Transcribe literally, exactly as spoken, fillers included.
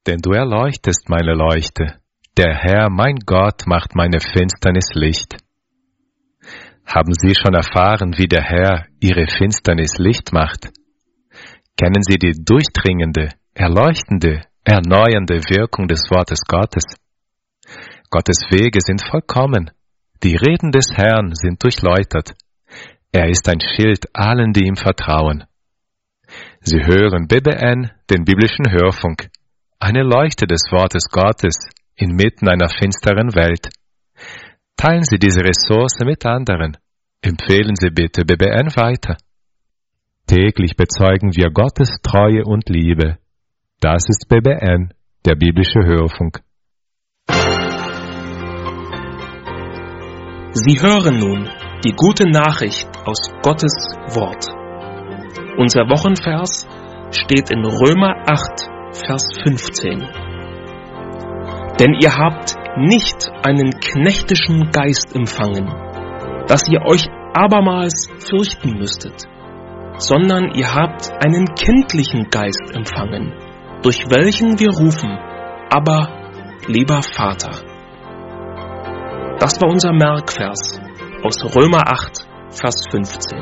denn du erleuchtest meine Leuchte. Der Herr, mein Gott, macht meine Finsternis Licht. Haben Sie schon erfahren, wie der Herr Ihre Finsternis Licht macht? Kennen Sie die durchdringende, erleuchtende, erneuernde Wirkung des Wortes Gottes? Gottes Wege sind vollkommen. Die Reden des Herrn sind durchläutert. Er ist ein Schild allen, die ihm vertrauen. Sie hören B B N, den biblischen Hörfunk, eine Leuchte des Wortes Gottes inmitten einer finsteren Welt. Teilen Sie diese Ressource mit anderen. Empfehlen Sie bitte B B N weiter. Täglich bezeugen wir Gottes Treue und Liebe. Das ist B B N, der biblische Hörfunk. Sie hören nun die gute Nachricht aus Gottes Wort. Unser Wochenvers steht in Römer acht, Vers fünfzehn. Denn ihr habt nicht einen knechtischen Geist empfangen, dass ihr euch abermals fürchten müsstet, sondern ihr habt einen kindlichen Geist empfangen, durch welchen wir rufen, aber lieber Vater. Das war unser Merkvers aus Römer acht, Vers fünfzehn.